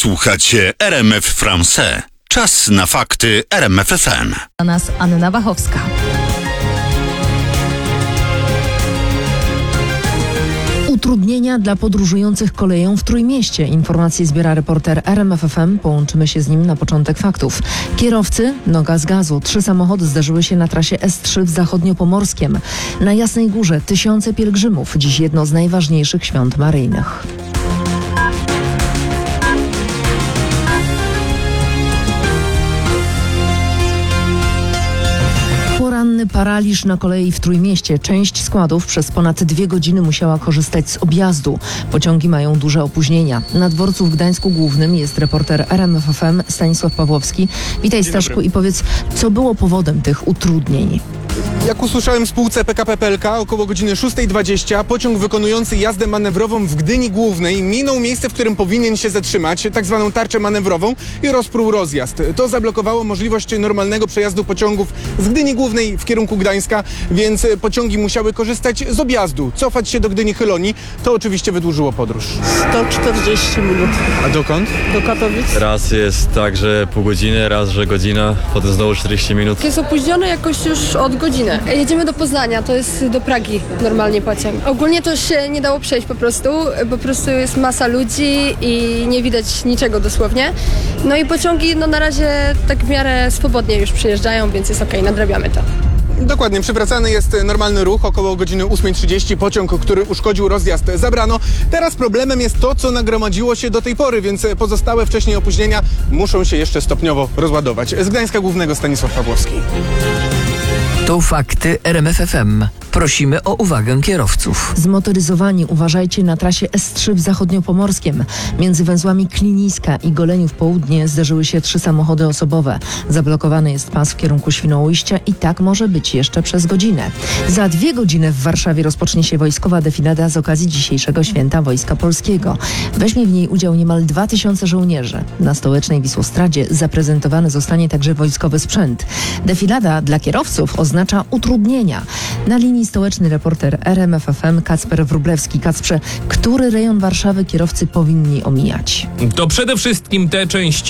Słuchacie RMF Français. Czas na fakty RMF FM. A nas Anna Wachowska. Utrudnienia dla podróżujących koleją w Trójmieście. Informacje zbiera reporter RMF FM. Połączymy się z nim na początek faktów. Kierowcy, noga z gazu. 3 samochody zdarzyły się na trasie S3 w Zachodniopomorskiem. Na Jasnej Górze tysiące pielgrzymów. Dziś jedno z najważniejszych świąt maryjnych. Poranny paraliż na kolei w Trójmieście. Część składów przez ponad 2 godziny musiała korzystać z objazdu. Pociągi mają duże opóźnienia. Na dworcu w Gdańsku Głównym jest reporter RMF FM Stanisław Pawłowski. Witaj, Staszku, i powiedz, co było powodem tych utrudnień? Jak usłyszałem w spółce PKP PLK, około godziny 6:20 pociąg wykonujący jazdę manewrową w Gdyni Głównej minął miejsce, w którym powinien się zatrzymać, tak zwaną tarczę manewrową, i rozpruł rozjazd. To zablokowało możliwość normalnego przejazdu pociągów z Gdyni Głównej w kierunku Gdańska, więc pociągi musiały korzystać z objazdu, cofać się do Gdyni Chyloni. To oczywiście wydłużyło podróż. 140 minut. A dokąd? Do Katowic. Raz jest tak, że pół godziny, raz, że godzina, potem znowu 40 minut. Jest opóźniony jakoś już od godziny. Jedziemy do Poznania, to jest do Pragi normalnie pociąg. Ogólnie to się nie dało przejść po prostu jest masa ludzi i nie widać niczego dosłownie. No i pociągi na razie tak w miarę swobodnie już przyjeżdżają, więc jest okej, nadrabiamy to. Dokładnie, przywracany jest normalny ruch. Około godziny 8:30 pociąg, który uszkodził rozjazd, zabrano. Teraz problemem jest to, co nagromadziło się do tej pory, więc pozostałe wcześniej opóźnienia muszą się jeszcze stopniowo rozładować. Z Gdańska Głównego Stanisław Pawłowski. To fakty RMF FM. Prosimy o uwagę kierowców. Zmotoryzowani uważajcie na trasie S3 w Zachodniopomorskiem. Między węzłami Kliniska i Goleniów Południe zderzyły się 3 samochody osobowe. Zablokowany jest pas w kierunku Świnoujścia i tak może być jeszcze przez godzinę. Za 2 godziny w Warszawie rozpocznie się wojskowa defilada z okazji dzisiejszego święta Wojska Polskiego. Weźmie w niej udział niemal 2000 żołnierzy. Na stołecznej Wisłostradzie zaprezentowany zostanie także wojskowy sprzęt. Defilada dla kierowców oznacza utrudnienia. Na linii stołeczny reporter RMF FM Kacper Wróblewski. Kacprze, który rejon Warszawy kierowcy powinni omijać? To przede wszystkim te części